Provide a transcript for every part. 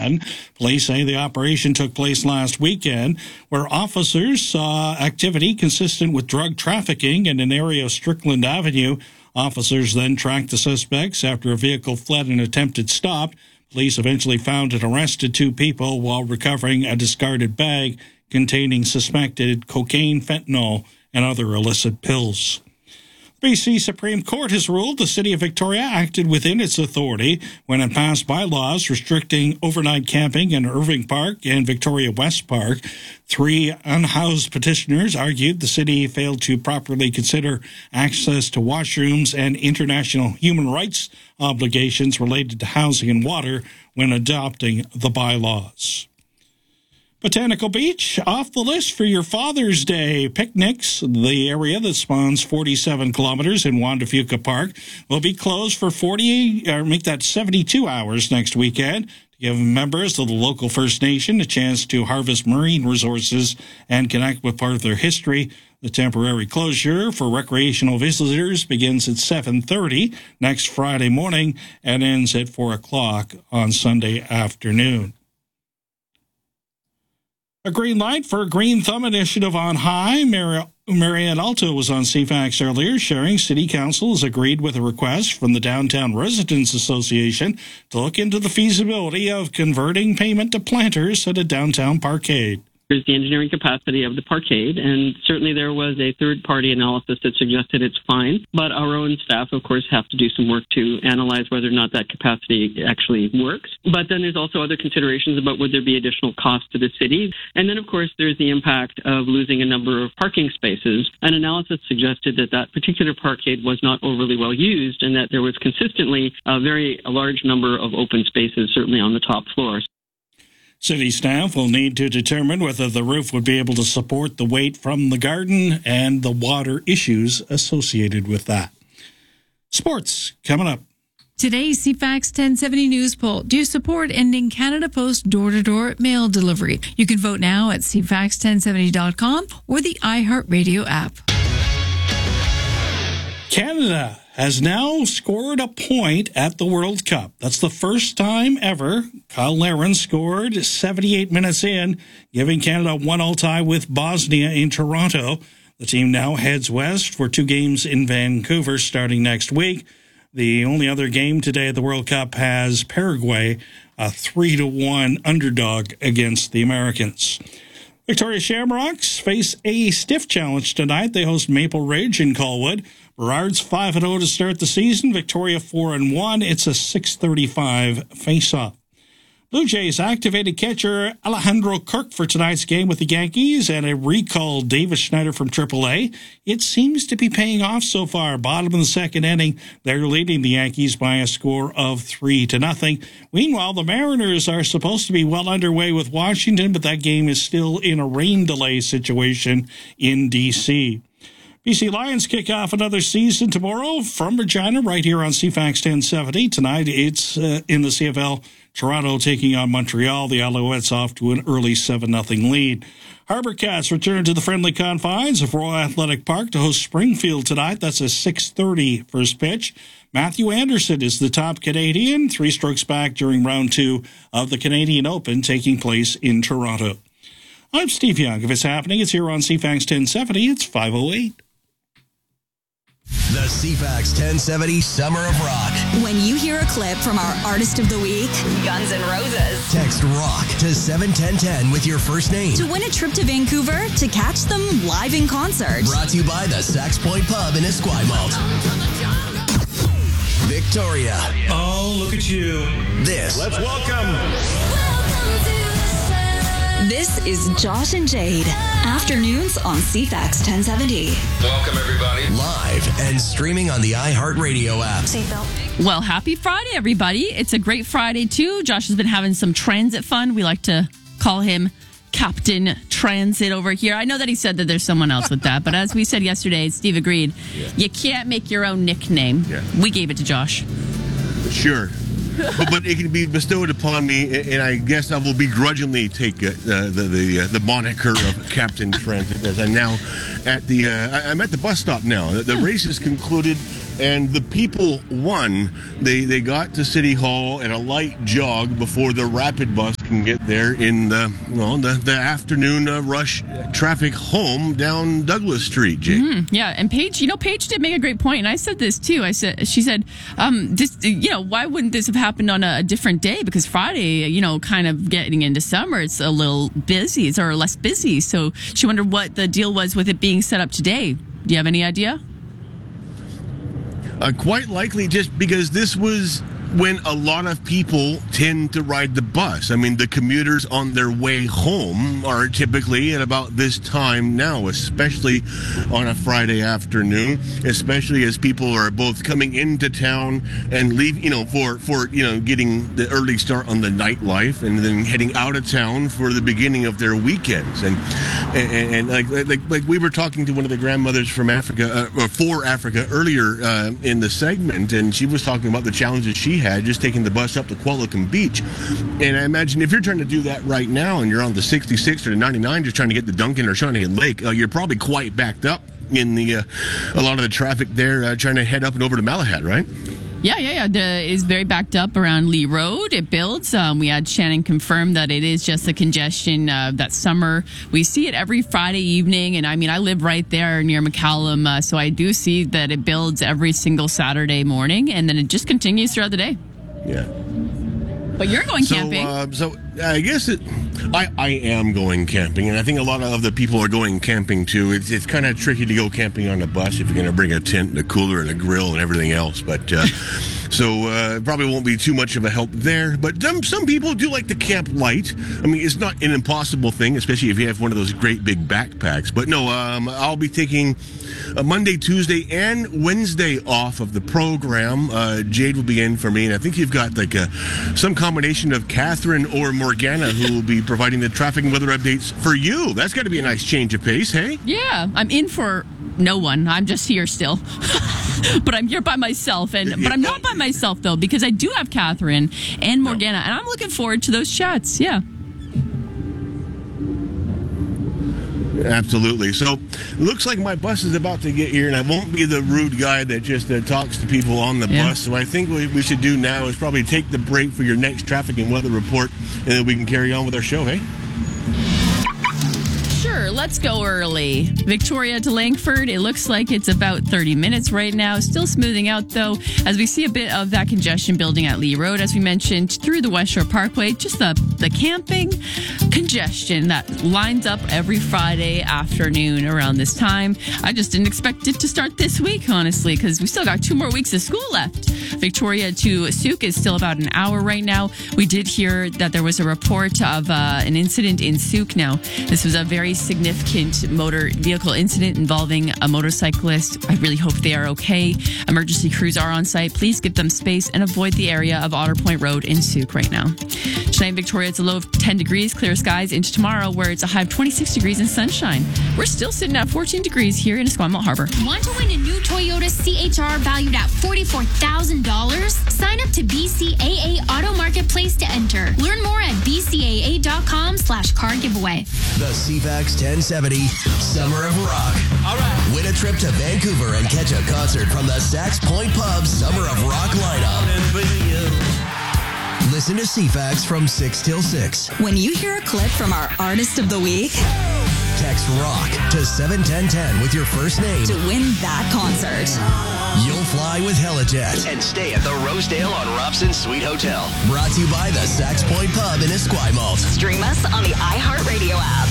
Manhattan. Police say the operation took place last weekend, where officers saw activity consistent with drug trafficking in an area of Strickland Avenue. Officers then tracked the suspects after a vehicle fled an attempted stop. Police eventually found and arrested 2 people while recovering a discarded bag containing suspected cocaine, fentanyl, and other illicit pills. BC Supreme Court has ruled the City of Victoria acted within its authority when it passed bylaws restricting overnight camping in Irving Park and Victoria West Park. 3 unhoused petitioners argued the city failed to properly consider access to washrooms and international human rights obligations related to housing and water when adopting the bylaws. Botanical Beach, off the list for your Father's Day picnics. The area that spans 47 kilometers in Juan de Fuca Park will be closed for 72 hours next weekend to give members of the local First Nation a chance to harvest marine resources and connect with part of their history. The temporary closure for recreational visitors begins at 7:30 next Friday morning and ends at 4 o'clock on Sunday afternoon. A green light for a Green Thumb initiative on high. Marianne Alto was on CFAX earlier, sharing City Council has agreed with a request from the Downtown Residents Association to look into the feasibility of converting payment to planters at a downtown parkade. There's the engineering capacity of the parkade, and certainly there was a third-party analysis that suggested it's fine, but our own staff, of course, have to do some work to analyze whether or not that capacity actually works. But then there's also other considerations about would there be additional cost to the city, and then, of course, there's the impact of losing a number of parking spaces. An analysis suggested that that particular parkade was not overly well used, and that there was consistently a very large number of open spaces, certainly on the top floor. City staff will need to determine whether the roof would be able to support the weight from the garden and the water issues associated with that. Sports coming up. Today's CFAX 1070 News poll. Do you support ending Canada Post door-to-door mail delivery? You can vote now at cfax1070.com or the iHeartRadio app. Canada has now scored a point at the World Cup. That's the first time ever. Kyle Larin scored 78 minutes in, giving Canada a 1-1 tie with Bosnia in Toronto. The team now heads west for 2 games in Vancouver starting next week. The only other game today at the World Cup has Paraguay, a 3-1 underdog against the Americans. Victoria Shamrocks face a stiff challenge tonight. They host Maple Ridge in Colwood. Burrard's 5-0 to start the season. Victoria 4-1. It's a 6:35 face-off. Blue Jays activated catcher Alejandro Kirk for tonight's game with the Yankees and a recalled Davis Schneider from AAA. It seems to be paying off so far. Bottom of the second inning, they're leading the Yankees by a score of 3-0. Meanwhile, the Mariners are supposed to be well underway with Washington, but that game is still in a rain delay situation in D.C. BC Lions kick off another season tomorrow from Regina right here on CFAX 1070. Tonight it's in the CFL, Toronto taking on Montreal. The Alouettes off to an early 7-0 lead. Harbour Cats return to the friendly confines of Royal Athletic Park to host Springfield tonight. That's a 6:30 first pitch. Matthew Anderson is the top Canadian, 3 strokes back during round 2 of the Canadian Open taking place in Toronto. I'm Steve Young. If it's happening, it's here on CFAX 1070. It's 5:08. The CFAX 1070 Summer of Rock. When you hear a clip from our Artist of the Week, Guns N' Roses, Text ROCK to 71010 with your first name. to win a trip to Vancouver to catch them live in concert. Brought to you by the Sax Point Pub in Esquimalt. Victoria. Oh, look at you. This Let's welcome. This is Josh and Jade. Afternoons on CFAX 1070. Welcome, everybody. live and streaming on the iHeartRadio app. Well, happy Friday, everybody. It's a great Friday, too. Josh has been having some transit fun. We like to call him Captain Transit over here. I know that he said that there's someone else with that, but as we said yesterday, Steve agreed, you can't make your own nickname. Yeah. We gave it to Josh. Sure. but it can be bestowed upon me, and I guess I will begrudgingly take the moniker of Captain Transit as I'm now at the I'm at the bus stop now. The race is concluded, and the people won. They got to City Hall in a light jog before the rapid bus can get there in the afternoon rush traffic home down Douglas Street, Jake. Yeah, and Paige, Paige did make a great point, and I said this too. She said, this, why wouldn't this have happened on a different day? Because Friday, kind of getting into summer, it's a little busy, or less busy. So she wondered what the deal was with it being set up today. Do you have any idea? Quite likely just because this was when a lot of people tend to ride the bus. I mean, the commuters on their way home are typically at about this time now, especially on a Friday afternoon, especially as people are both coming into town and leave, for getting the early start on the nightlife and then heading out of town for the beginning of their weekends. And like we were talking to one of the grandmothers from Africa, or for Africa earlier in the segment, and she was talking about the challenges she had just taking the bus up to Qualicum Beach. And I imagine if you're trying to do that right now and you're on the 66 or the 99 just trying to get to Duncan or Shawnigan Lake, you're probably quite backed up in a lot of the traffic there trying to head up and over to Malahat, right? Yeah. It's very backed up around Lee Road. It builds. We had Shannon confirm that it is just the congestion that summer. We see it every Friday evening, and I live right there near McCallum, so I do see that it builds every single Saturday morning, and then it just continues throughout the day. Yeah. But you're going camping. So I guess I am going camping, and I think a lot of the people are going camping too. It's kind of tricky to go camping on a bus if you're going to bring a tent and a cooler and a grill and everything else. But so probably won't be too much of a help there. But some people do like to camp light. I mean, it's not an impossible thing, especially if you have one of those great big backpacks. But no, I'll be taking Monday, Tuesday, and Wednesday off of the program. Jade will be in for me, and I think you've got like some combination of Catherine or Morgana who will be providing the traffic and weather updates for you. That's got to be a nice change of pace, hey? Yeah, I'm in for no one. I'm just here still. But I'm here by myself. But I'm not by myself, though, because I do have Catherine and Morgana, and I'm looking forward to those chats. Yeah. Absolutely. So it looks like my bus is about to get here, and I won't be the rude guy that just talks to people on the bus. So I think what we should do now is probably take the break for your next traffic and weather report, and then we can carry on with our show, hey? Sure, let's go early. Victoria to Langford, it looks like it's about 30 minutes right now. Still smoothing out, though, as we see a bit of that congestion building at Lee Road, as we mentioned, through the West Shore Parkway. Just the camping congestion that lines up every Friday afternoon around this time. I just didn't expect it to start this week, honestly, because we still got 2 more weeks of school left. Victoria to Souk is still about an hour right now. We did hear that there was a report of an incident in Souk now. This was a very significant motor vehicle incident involving a motorcyclist. I really hope they are okay. Emergency crews are on site. Please give them space and avoid the area of Otter Point Road in Souk right now. Tonight in Victoria, it's a low of 10 degrees, clear skies into tomorrow, where it's a high of 26 degrees and sunshine. We're still sitting at 14 degrees here in Esquimalt Harbor. Want to win a new Toyota CHR valued at $44,000? Sign up to BCAA Auto Marketplace to enter. Learn more at bcaa.com/car giveaway. The CFAX 1070 Summer of Rock. All right. Win a trip to Vancouver and catch a concert from the Sax Point Pub Summer of Rock lineup. Listen to CFAX from 6 till 6. When you hear a clip from our Artist of the Week, Text ROCK to 71010 with your first name to win that concert. You'll fly with Helijet and stay at the Rosedale on Robson Suite Hotel. Brought to you by the Sax Point Pub in Esquimalt. Stream us on the iHeartRadio app.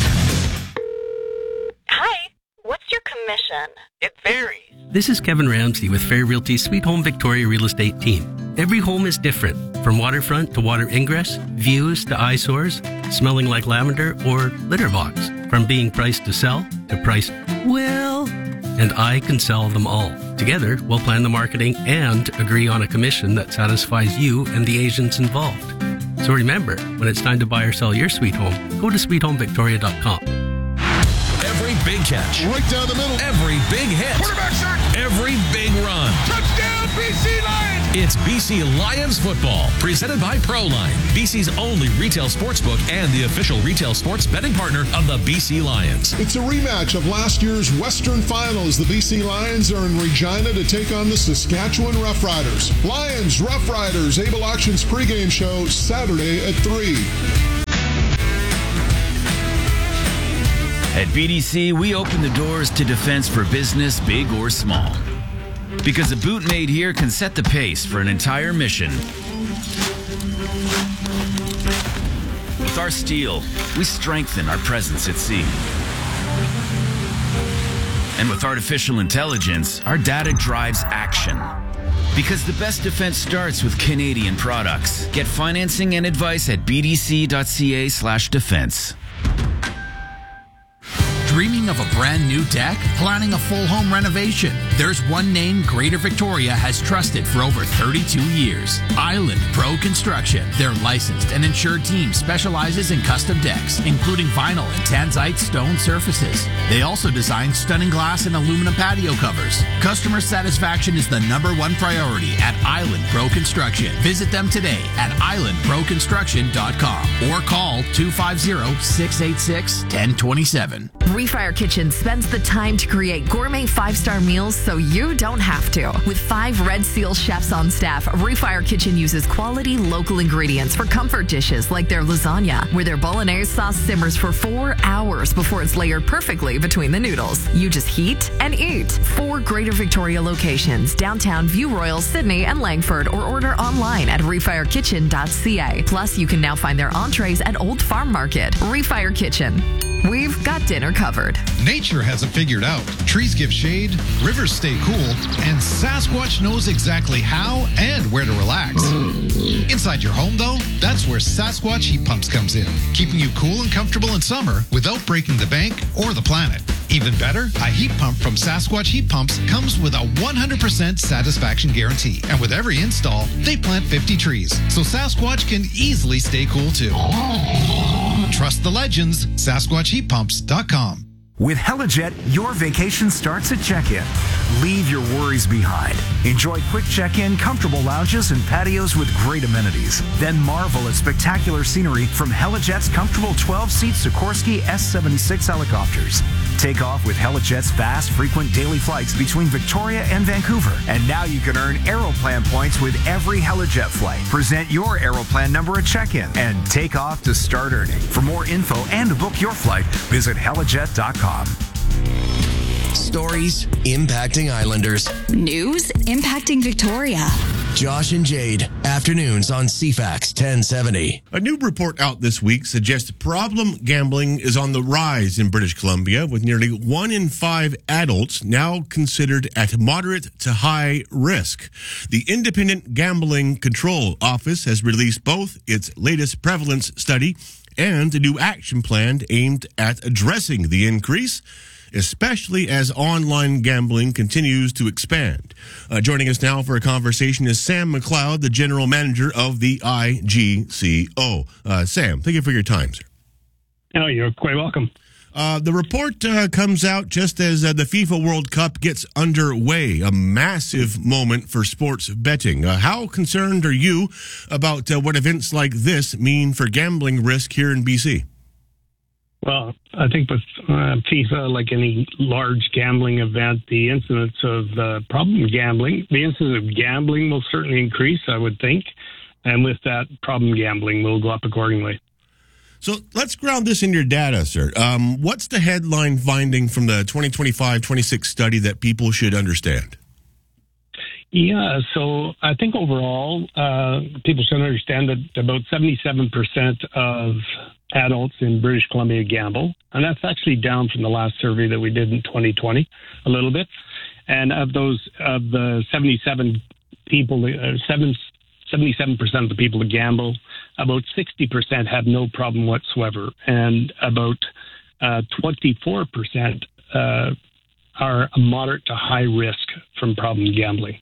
Hi, what's your commission? It varies. This is Kevin Ramsey with Fair Realty's Sweet Home Victoria Real Estate team. Every home is different, from waterfront to water ingress, views to eyesores, smelling like lavender, or litter box. From being priced to sell to priced, well, and I can sell them all. Together, we'll plan the marketing and agree on a commission that satisfies you and the agents involved. So remember, when it's time to buy or sell your sweet home, go to sweethomevictoria.com. Every big catch. Right down the middle. Every big hit. Quarterback sack. Every big run. Touchdown, BC Lions! It's BC Lions football, presented by ProLine, BC's only retail sportsbook and the official retail sports betting partner of the BC Lions. It's a rematch of last year's Western Finals. The BC Lions are in Regina to take on the Saskatchewan Roughriders. Lions, Roughriders, Able Auctions pregame show Saturday at 3. At BDC, we open the doors to defense for business, big or small. Because a boot made here can set the pace for an entire mission. With our steel, we strengthen our presence at sea. And with artificial intelligence, our data drives action. Because the best defense starts with Canadian products. Get financing and advice at bdc.ca/defense. Dreaming of a brand new deck? Planning a full home renovation? There's one name Greater Victoria has trusted for over 32 years. Island Pro Construction. Their licensed and insured team specializes in custom decks, including vinyl and tanzite stone surfaces. They also design stunning glass and aluminum patio covers. Customer satisfaction is the #1 priority at Island Pro Construction. Visit them today at islandproconstruction.com or call 250-686-1027. Refire Kitchen spends the time to create gourmet 5-star meals so you don't have to. With 5 Red Seal chefs on staff, Refire Kitchen uses quality local ingredients for comfort dishes like their lasagna, where their bolognese sauce simmers for 4 hours before it's layered perfectly between the noodles. You just heat and eat. 4 Greater Victoria locations, downtown, View Royal, Sydney, and Langford, or order online at refirekitchen.ca. Plus, you can now find their entrees at Old Farm Market. Refire Kitchen. We've got dinner covered. Nature has it figured out. Trees give shade, rivers stay cool, and Sasquatch knows exactly how and where to relax. Inside your home, though, that's where Sasquatch Heat Pumps comes in, keeping you cool and comfortable in summer without breaking the bank or the planet. Even better, a heat pump from Sasquatch Heat Pumps comes with a 100% satisfaction guarantee. And with every install, they plant 50 trees, so Sasquatch can easily stay cool too. Trust the legends, SasquatchHeatPumps.com. With Helijet, your vacation starts at check-in. Leave your worries behind. Enjoy quick check-in, comfortable lounges, and patios with great amenities. Then marvel at spectacular scenery from Helijet's comfortable 12-seat Sikorsky S-76 helicopters. Take off with Helijet's fast, frequent daily flights between Victoria and Vancouver. And now you can earn Aeroplan points with every Helijet flight. Present your Aeroplan number at check-in and take off to start earning. For more info and to book your flight, visit helijet.com. Stories impacting Islanders. News impacting Victoria. Josh and Jade, afternoons on CFAX 1070. A new report out this week suggests problem gambling is on the rise in British Columbia, with nearly 1 in 5 adults now considered at moderate to high risk. The Independent Gambling Control Office has released both its latest prevalence study and a new action plan aimed at addressing the increase, especially as online gambling continues to expand. Joining us now for a conversation is Sam McLeod, the general manager of the IGCO. Sam, thank you for your time, sir. Oh, you're quite welcome. The report comes out just as the FIFA World Cup gets underway, a massive moment for sports betting. How concerned are you about what events like this mean for gambling risk here in BC? Well, I think with FIFA, like any large gambling event, the incidence of problem gambling, the incidence of gambling will certainly increase, I would think. And with that, problem gambling will go up accordingly. So let's ground this in your data, sir. What's the headline finding from the 2025-26 study that people should understand? Yeah, so I think overall, people should understand that about 77% of adults in British Columbia gamble, and that's actually down from the last survey that we did in 2020 a little bit. And of the 77 people, 77% of the people that gamble, about 60% have no problem whatsoever, and about 24% are moderate to high risk from problem gambling.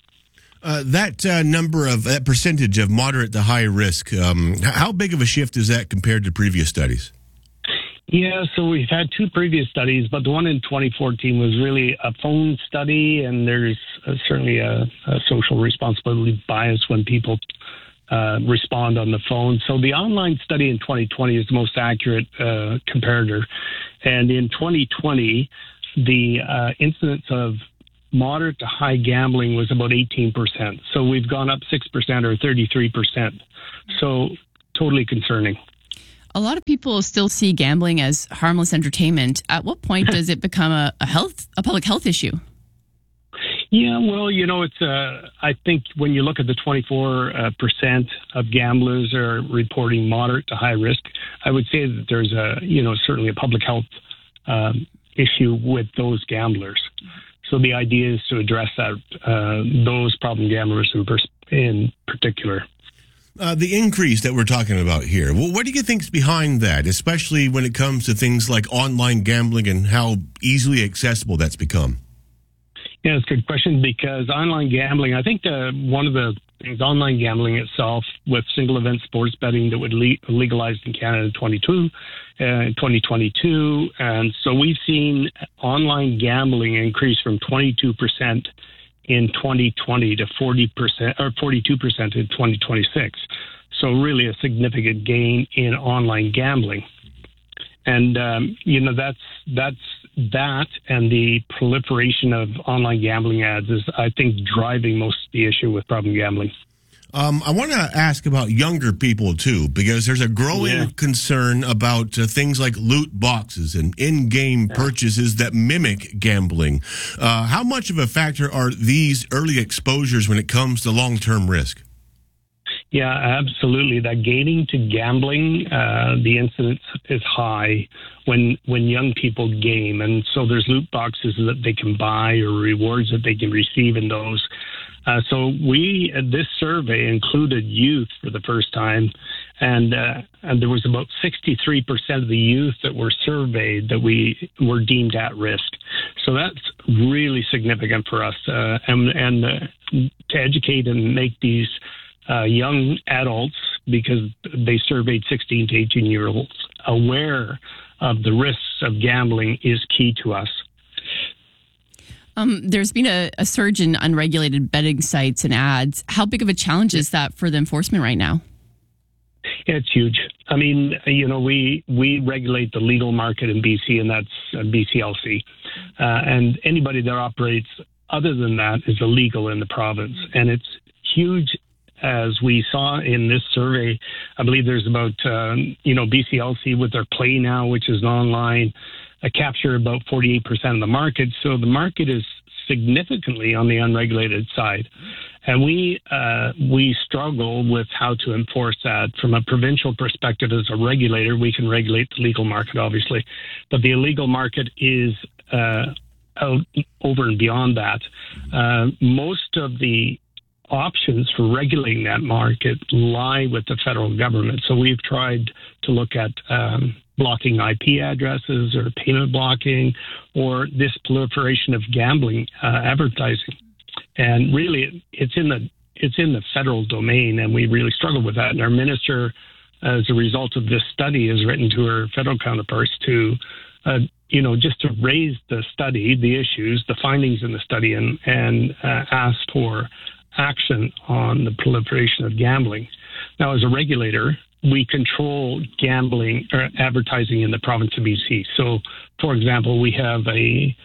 That percentage of moderate to high risk, how big of a shift is that compared to previous studies? Yeah, so we've had 2 previous studies, but the one in 2014 was really a phone study, and there's certainly a social responsibility bias when people respond on the phone. So the online study in 2020 is the most accurate comparator. And in 2020, the incidence of moderate to high gambling was about 18%. So we've gone up 6% or 33%. So totally concerning. A lot of people still see gambling as harmless entertainment. At what point does it become a public health issue? Yeah, well, it's. I think when you look at the 24% of gamblers are reporting moderate to high risk, I would say that there's certainly a public health issue with those gamblers. So the idea is to address that those problem gamblers in particular. The increase that we're talking about here, what do you think is behind that, especially when it comes to things like online gambling and how easily accessible that's become? Yeah, it's a good question because online gambling, I think one of the things, online gambling itself with single event sports betting that would legalized in Canada in 2022. And so we've seen online gambling increase from 22% in 2020 to 40% or 42% in 2026. So really a significant gain in online gambling. And, that's that and the proliferation of online gambling ads is, I think, driving most of the issue with problem gambling. I want to ask about younger people, too, because there's a growing concern about things like loot boxes and in-game purchases that mimic gambling. How much of a factor are these early exposures when it comes to long-term risk? Yeah, absolutely. That gating to gambling, the incidence is high when young people game. And so there's loot boxes that they can buy or rewards that they can receive in those. So this survey included youth for the first time, and there was about 63% of the youth that were surveyed that we were deemed at risk. So that's really significant for us, and to educate and make these young adults, because they surveyed 16 to 18-year-olds, aware of the risks of gambling is key to us. There's been a surge in unregulated betting sites and ads. How big of a challenge is that for the enforcement right now? It's huge. I mean, we regulate the legal market in BC, and that's BCLC. And anybody that operates other than that is illegal in the province. And it's huge. As we saw in this survey, I believe there's about, BCLC with their Play Now, which is online, capture about 48% of the market. So the market is significantly on the unregulated side. And we struggle with how to enforce that. From a provincial perspective, as a regulator, we can regulate the legal market, obviously. But the illegal market is over and beyond that. Most of the options for regulating that market lie with the federal government. So we've tried to look at blocking IP addresses or payment blocking or this proliferation of gambling advertising. And really, it's in the federal domain, and we really struggle with that. And our minister, as a result of this study, has written to her federal counterparts to just to raise the study, the issues, the findings in the study, and ask for action on the proliferation of gambling. Now, as a regulator, we control gambling or advertising in the province of BC. So, for example, we have a,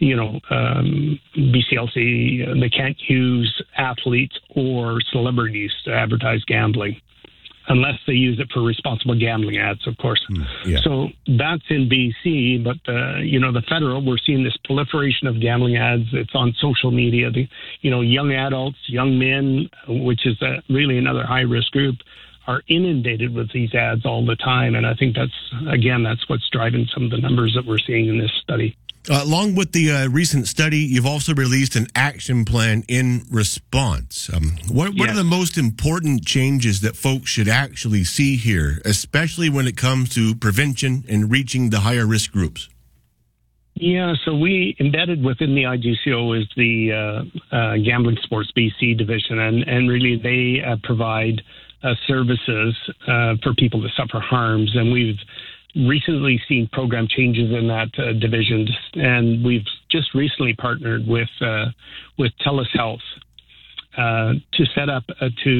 BCLC, they can't use athletes or celebrities to advertise gambling unless they use it for responsible gambling ads, of course. So that's in BC, but the federal, we're seeing this proliferation of gambling ads. It's on social media. Young adults, young men, which is really another high-risk group, are inundated with these ads all the time. And I think that's what's driving some of the numbers that we're seeing in this study. Along with the recent study, you've also released an action plan in response. What are the most important changes that folks should actually see here, especially when it comes to prevention and reaching the higher risk groups? Yeah, so we embedded within the IGCO is the Gambling Sports BC division, and really they provide services for people that suffer harms, and we've recently seen program changes in that division, and we've just recently partnered with TELUS Health to set up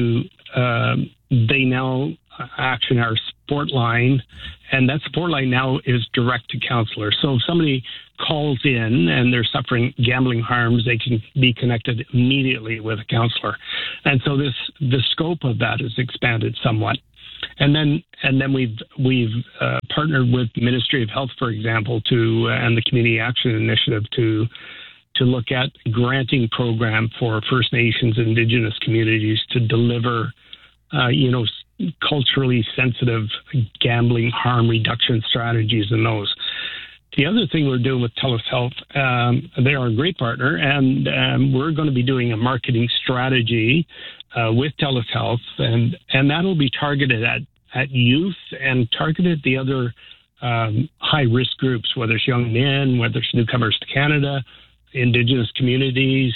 they now action our support line, and that support line now is direct to counselor. So if somebody calls in and they're suffering gambling harms, they can be connected immediately with a counselor. And so the scope of that is expanded somewhat. And then we've partnered with the Ministry of Health, for example, and the Community Action Initiative to look at granting program for First Nations, Indigenous communities to deliver, culturally sensitive gambling harm reduction strategies in those. The other thing we're doing with TELUS Health, they are a great partner, and we're going to be doing a marketing strategy with TELUS Health, and that'll be targeted at youth and targeted at the other high-risk groups, whether it's young men, whether it's newcomers to Canada, Indigenous communities.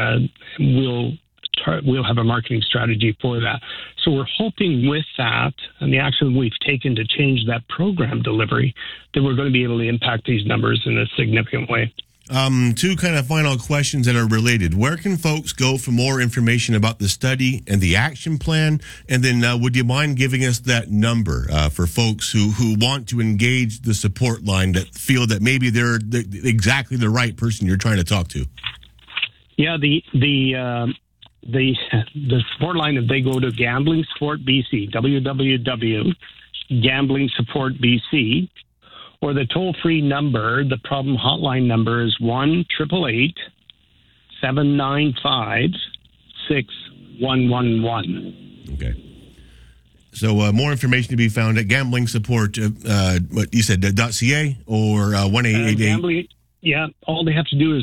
We'll have a marketing strategy for that. So we're hoping with that and the action we've taken to change that program delivery that we're going to be able to impact these numbers in a significant way. Two kind of final questions that are related. Where can folks go for more information about the study and the action plan? And then would you mind giving us that number for folks who want to engage the support line that feel that maybe they're exactly the right person you're trying to talk to? Yeah, the support line, if they go to Gambling Support BC, www.GamblingSupportBC, or the toll-free number, the problem hotline number is 1-888-795-6111. Okay. So more information to be found at Gambling Support, what you said, .ca or 1-888. Yeah, all they have to do is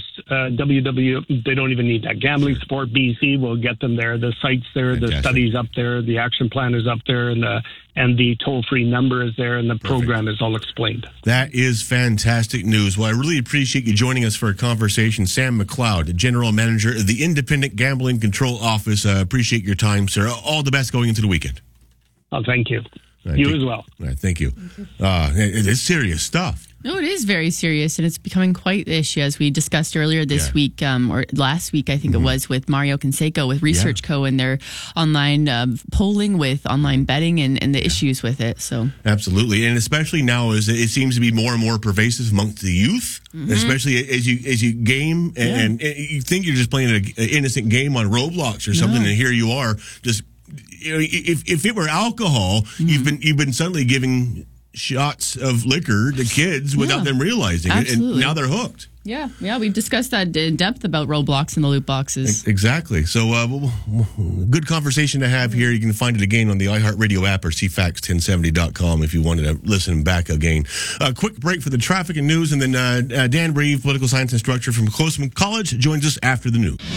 www. They don't even need that. Gambling Support BC will get them there. The site's there, the study's up there, the action plan is up there, and the toll-free number is there, and the program is all explained. That is fantastic news. Well, I really appreciate you joining us for a conversation. Sam McLeod, General Manager of the Independent Gambling Control Office. Appreciate your time, sir. All the best going into the weekend. Oh, thank you. You as well. All right, thank you. It's serious stuff. No, it is very serious, and it's becoming quite the issue, as we discussed earlier this week, or last week, I think it was, with Mario Canseco with Research Co. and their online polling with online betting and the issues with it. So absolutely, and especially now, as it seems to be more and more pervasive amongst the youth, especially as you game and you think you're just playing an innocent game on Roblox or something, and here you are just. If it were alcohol, you've been suddenly giving shots of liquor to kids without them realizing it, and now they're hooked. Yeah, we've discussed that in depth about Roblox and the loot boxes. Exactly. So, good conversation to have here. You can find it again on the iHeartRadio app or CFAX1070.com if you wanted to listen back again. A quick break for the traffic and news, and then Dan Breve, political science instructor from Coastman College, joins us after the news.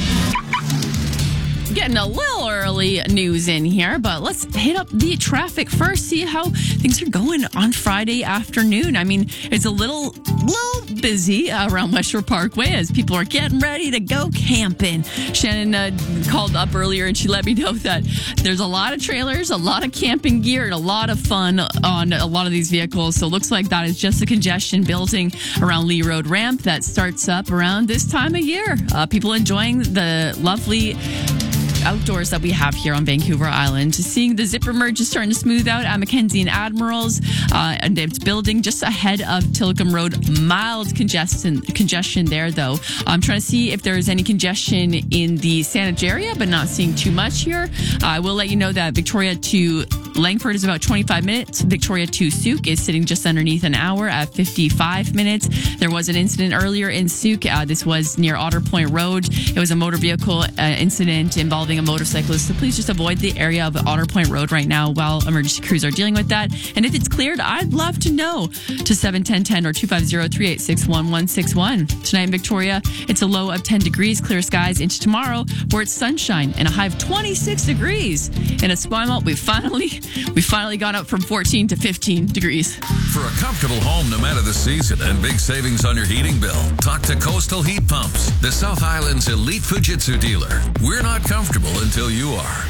Getting a little early news in here, but let's hit up the traffic first, see how things are going on Friday afternoon. I mean, it's a little busy around West Shore Parkway as people are getting ready to go camping. Shannon called up earlier and she let me know that there's a lot of trailers, a lot of camping gear, and a lot of fun on a lot of these vehicles. So it looks like that is just the congestion building around Lee Road Ramp that starts up around this time of year. People enjoying the lovely outdoors that we have here on Vancouver Island. Seeing the zipper merge is starting to smooth out at Mackenzie and Admirals, and it's building just ahead of Tillicum Road. Mild congestion there, though. I'm trying to see if there is any congestion in the Saanich area, but not seeing too much here. I will let you know that Victoria to Langford is about 25 minutes. Victoria to Souk is sitting just underneath an hour at 55 minutes. There was an incident earlier in Souk. This was near Otter Point Road. It was a motor vehicle incident involving a motorcyclist. So please just avoid the area of Otter Point Road right now while emergency crews are dealing with that. And if it's cleared, I'd love to know to 71010 or 250-386-1161. Tonight in Victoria, it's a low of 10 degrees, clear skies into tomorrow where it's sunshine and a high of 26 degrees. In Esquimalt, we finally got up from 14 to 15 degrees. For a comfortable home no matter the season and big savings on your heating bill, talk to Coastal Heat Pumps, the South Island's elite Fujitsu dealer. We're not comfortable until you are.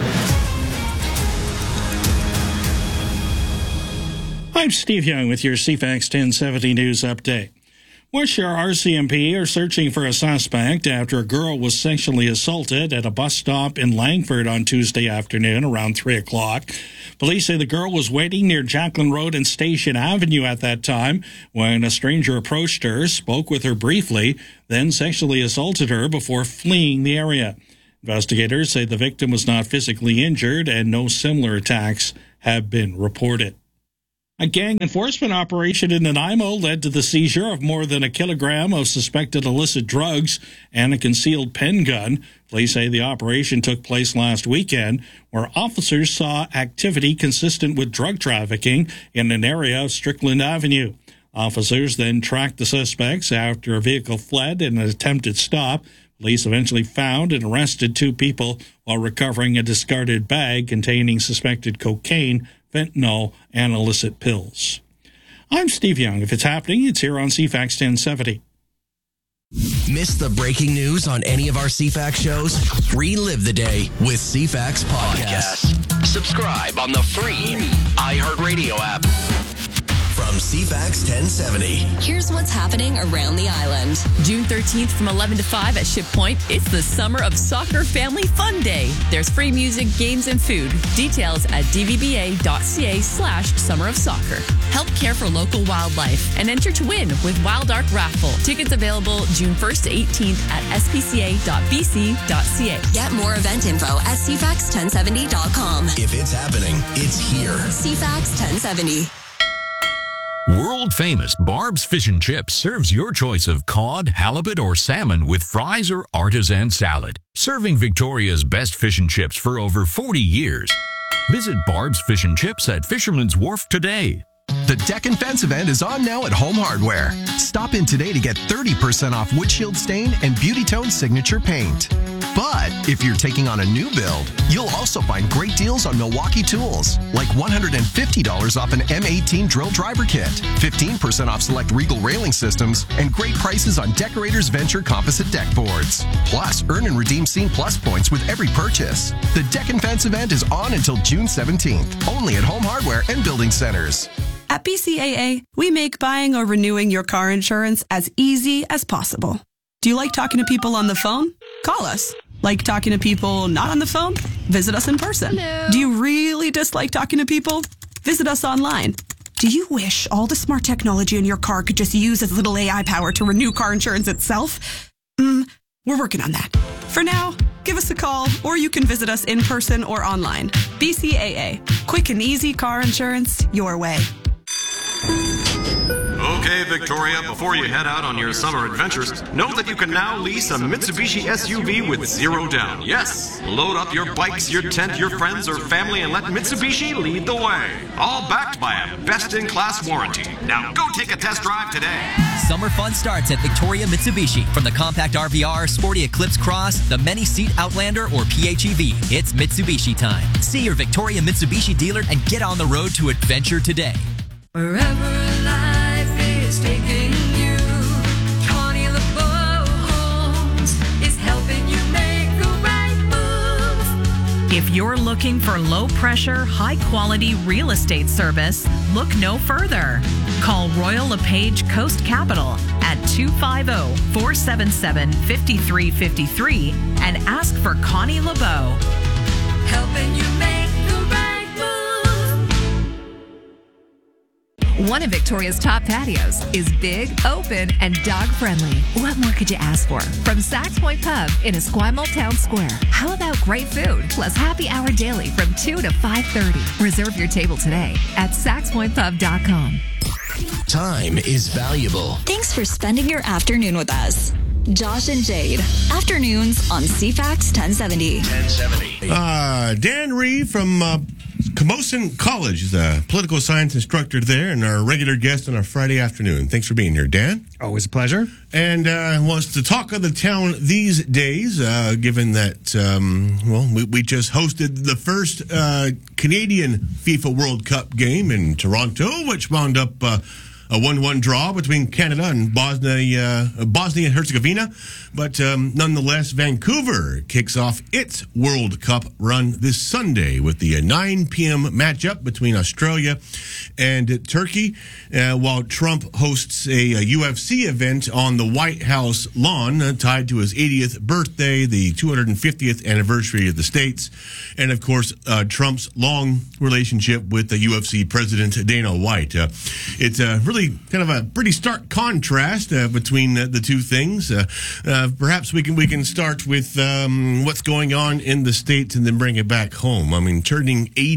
I'm Steve Young with your CFAX 1070 News Update. West Shore RCMP are searching for a suspect after a girl was sexually assaulted at a bus stop in Langford on Tuesday afternoon around 3 o'clock. Police say the girl was waiting near Jacqueline Road and Station Avenue at that time when a stranger approached her, spoke with her briefly, then sexually assaulted her before fleeing the area. Investigators say the victim was not physically injured and no similar attacks have been reported. A gang enforcement operation in Nanaimo led to the seizure of more than 1 kilogram of suspected illicit drugs and a concealed pen gun. Police say the operation took place last weekend, where officers saw activity consistent with drug trafficking in an area of Strickland Avenue. Officers then tracked the suspects after a vehicle fled in an attempted stop. Police eventually found and arrested 2 people while recovering a discarded bag containing suspected cocaine, fentanyl, and illicit pills. I'm Steve Young. If it's happening, it's here on CFAX 1070. Miss the breaking news on any of our CFAX shows? Relive the day with CFAX Podcast. Subscribe on the free iHeartRadio app. From CFAX 1070. Here's what's happening around the island. June 13th from 11 to 5 at Ship Point. It's the Summer of Soccer Family Fun Day. There's free music, games, and food. Details at dvba.ca/Summer of Soccer. Help care for local wildlife and enter to win with Wild Ark Raffle. Tickets available June 1st to 18th at spca.bc.ca. Get more event info at cfax1070.com. If it's happening, it's here. CFAX 1070. World famous Barb's Fish and Chips serves your choice of cod, halibut, or salmon with fries or artisan salad. Serving Victoria's best fish and chips for over 40 years. Visit Barb's Fish and Chips at Fisherman's Wharf today. The Deck and Fence event is on now at Home Hardware. Stop in today to get 30% off Windshield Stain and Beauty Tone Signature Paint. But if you're taking on a new build, you'll also find great deals on Milwaukee tools, like $150 off an M18 drill driver kit, 15% off select Regal railing systems, and great prices on Decorators Venture composite deck boards. Plus, earn and redeem Scene Plus points with every purchase. The Deck and Fence event is on until June 17th, only at Home Hardware and Building Centers. At BCAA, we make buying or renewing your car insurance as easy as possible. Do you like talking to people on the phone? Call us. Like talking to people not on the phone? Visit us in person. Hello. Do you really dislike talking to people? Visit us online. Do you wish all the smart technology in your car could just use as little AI power to renew car insurance itself? We're working on that. For now, give us a call, or you can visit us in person or online. BCAA. Quick and easy car insurance your way. Okay, Victoria, before you head out on your summer adventures, note that you can now lease a Mitsubishi SUV with 0 down. Yes, load up your bikes, your tent, your friends, or family, and let Mitsubishi lead the way. All backed by a best-in-class warranty. Now go take a test drive today. Summer fun starts at Victoria Mitsubishi. From the compact RVR, sporty Eclipse Cross, the many-seat Outlander, or PHEV, it's Mitsubishi time. See your Victoria Mitsubishi dealer and get on the road to adventure today. Wherever life is taking you, Connie LeBeau Homes is helping you make the right move. If you're looking for low-pressure, high-quality real estate service, look no further. Call Royal LePage Coast Capital at 250-477-5353 and ask for Connie LeBeau. Helping you make the right move. One of Victoria's top patios is big, open, and dog-friendly. What more could you ask for? From Sax Point Pub in Esquimalt Town Square. How about great food plus happy hour daily from 2 to 5:30? Reserve your table today at saxpointpub.com. Time is valuable. Thanks for spending your afternoon with us. Josh and Jade. Afternoons on CFAX 1070. Dan Reeve from Camosun College is a political science instructor there and our regular guest on our Friday afternoon. Thanks for being here, Dan. Always a pleasure. And wants to talk of the town these days, given that, we just hosted the first Canadian FIFA World Cup game in Toronto, which wound up a 1-1 draw between Canada and Bosnia and Herzegovina. But nonetheless, Vancouver kicks off its World Cup run this Sunday with the 9 p.m. matchup between Australia and Turkey, while Trump hosts a UFC event on the White House lawn tied to his 80th birthday, the 250th anniversary of the States, and, of course, Trump's long relationship with the UFC president, Dana White. It's really kind of a pretty stark contrast between the two things. Perhaps we can start with what's going on in the States and then bring it back home. I mean, turning 80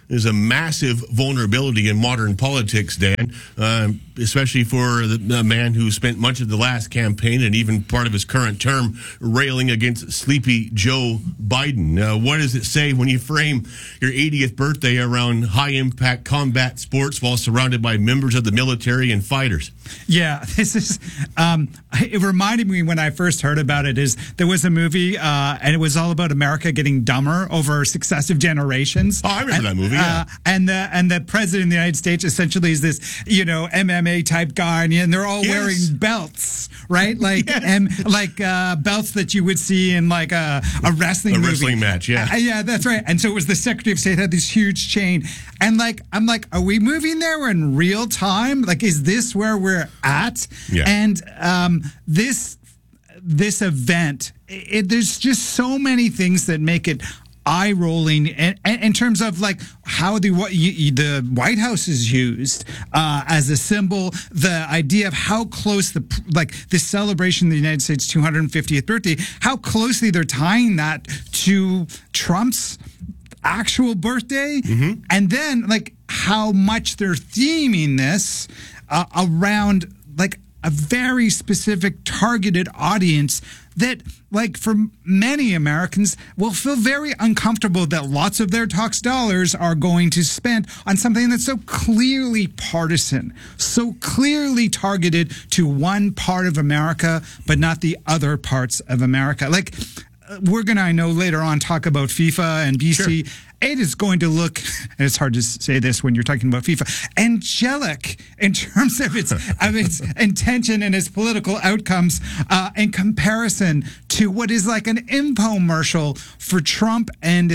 is a massive vulnerability in modern politics, Dan, especially for the man who spent much of the last campaign and even part of his current term railing against sleepy Joe Biden. What does it say when you frame your 80th birthday around high-impact combat sports while surrounded by members of the military and fighters? Yeah, this is, it reminded me when I first heard about it is there was a movie and it was all about America getting dumber over successive generations. Oh, I remember that movie. Yeah. And the president of the United States essentially is this, MMA type guy, and they're all wearing belts, right? Like belts that you would see in like a wrestling movie. Wrestling match, yeah. Yeah, that's right. And so it was the Secretary of State had this huge chain, and I'm like, are we moving there in real time? Like, is this where we're at? Yeah. And this event, there's just so many things that make it eye-rolling in terms of like how the White House is used as a symbol, the idea of how close this celebration of the United States 250th birthday, how closely they're tying that to Trump's actual birthday, and then like how much they're theming this around like a very specific targeted audience that, like, for many Americans will feel very uncomfortable that lots of their tax dollars are going to spend on something that's so clearly partisan, so clearly targeted to one part of America, but not the other parts of America. Like, we're going to, I know, later on talk about FIFA and BC. Sure. It is going to look, and it's hard to say this when you're talking about FIFA, angelic in terms of its intention and its political outcomes in comparison to what is like an infomercial for Trump and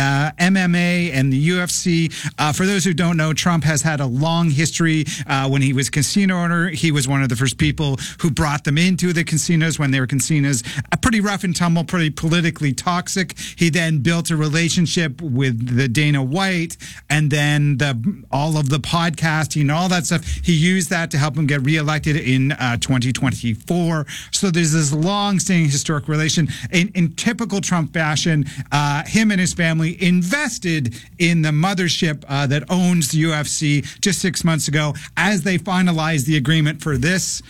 MMA and the UFC. For those who don't know, Trump has had a long history. When he was casino owner, he was one of the first people who brought them into the casinos when they were casinos. Pretty rough and tumble, pretty politically toxic. He then built a relationship with the Dana White, and then all of the podcasting, all that stuff. He used that to help him get reelected in 2024. So there's this long-standing historic relation. In typical Trump fashion, him and his family invested in the mothership that owns the UFC just 6 months ago as they finalized the agreement for this.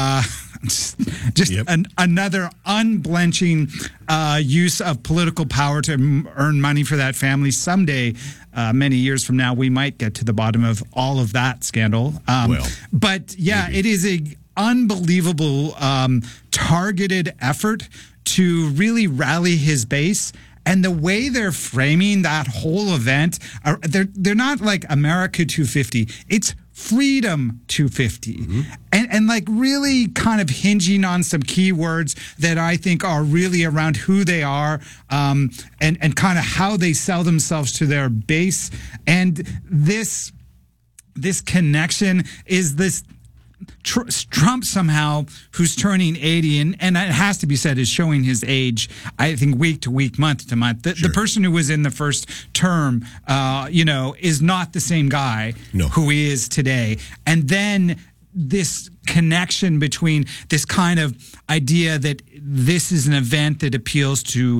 Another unblenching use of political power to earn money for that family. Someday, many years from now, we might get to the bottom of all of that scandal. But yeah, maybe. It is an unbelievable targeted effort to really rally his base. And the way they're framing that whole event, they're not like America 250. It's Freedom 250. And like really kind of hinging on some keywords that I think are really around who they are and kind of how they sell themselves to their base. And this connection is this Trump somehow, who's turning 80, and it has to be said is showing his age, I think, week to week, month to month. The person who was in the first term, is not the same guy who he is today. And then this connection between this kind of idea that this is an event that appeals to,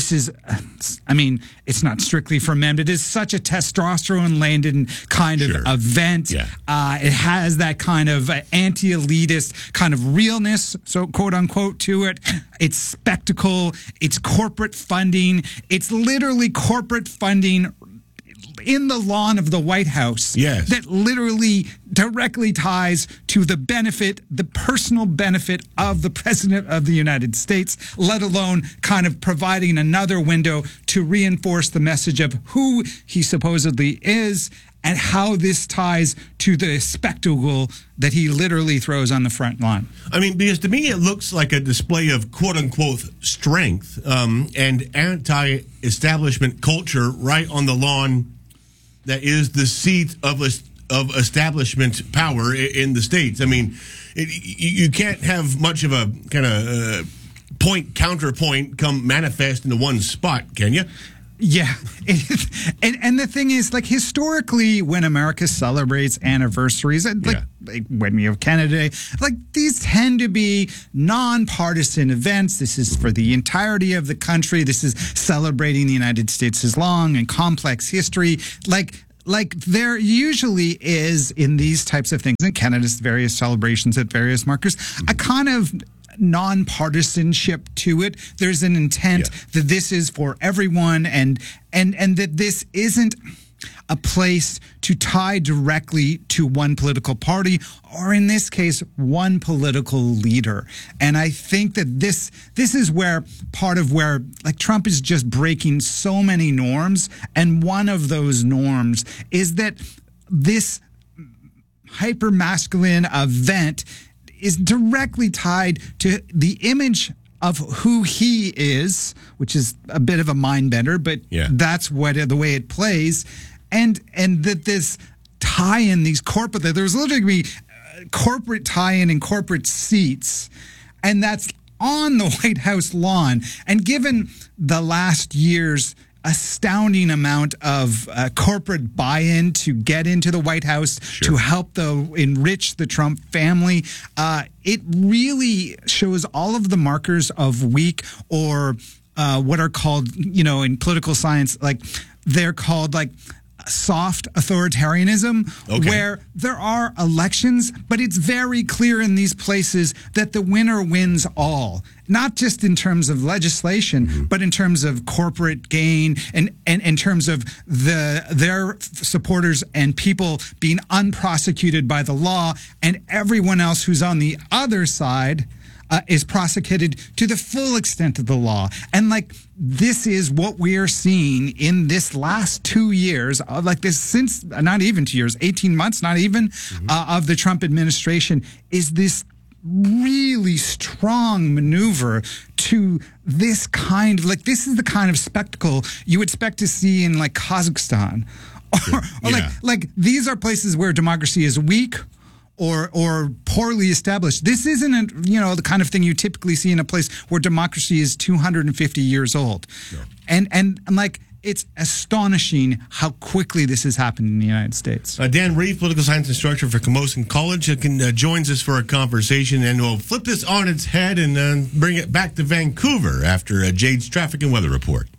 it's not strictly for men, but it is such a testosterone-laden kind of event. Yeah. It has that kind of anti-elitist kind of realness, so quote unquote, to it. It's spectacle. It's corporate funding. It's literally corporate funding in the lawn of the White House that literally directly ties to the personal benefit of the President of the United States, let alone kind of providing another window to reinforce the message of who he supposedly is and how this ties to the spectacle that he literally throws on the front lawn. I mean, because to me it looks like a display of quote-unquote strength and anti-establishment culture right on the lawn that is the seat of establishment power in the states. I mean, you can't have much of a kind of counterpoint come manifest into one spot, can you? Yeah. And the thing is, like, historically, when America celebrates anniversaries, like when we have Canada Day, like, these tend to be nonpartisan events. This is for the entirety of the country. This is celebrating the United States' long and complex history. Like, like there usually is in these types of things in Canada's various celebrations at various markers, a kind of nonpartisanship to it. There's an intent that this is for everyone and that this isn't a place to tie directly to one political party or in this case one political leader. And I think that this is where part of where like Trump is just breaking so many norms, and one of those norms is that this hyper-masculine event is directly tied to the image of who he is, which is a bit of a mind bender, but that's what the way it plays. And that this tie-in, these corporate, there was literally going to be corporate tie-in in corporate seats, and that's on the White House lawn. And given the last year's astounding amount of corporate buy-in to get into the White House to help enrich the Trump family, it really shows all of the markers of weak or what are called, in political science, like they're called like soft authoritarianism, where there are elections, but it's very clear in these places that the winner wins all, not just in terms of legislation, but in terms of corporate gain and in terms of their supporters and people being unprosecuted by the law, and everyone else who's on the other side is prosecuted to the full extent of the law. And like, this is what we are seeing in this last 2 years, like this since, not even 2 years, 18 months, not even, of the Trump administration, is this really strong maneuver to this kind of, like, this is the kind of spectacle you would expect to see in like Kazakhstan. Or like these are places where democracy is weak or poorly established. This isn't, the kind of thing you typically see in a place where democracy is 250 years old. No. And like, it's astonishing how quickly this has happened in the United States. Dan Reeve, political science instructor for Camosun College, joins us for a conversation, and we'll flip this on its head and bring it back to Vancouver after Jade's traffic and weather report.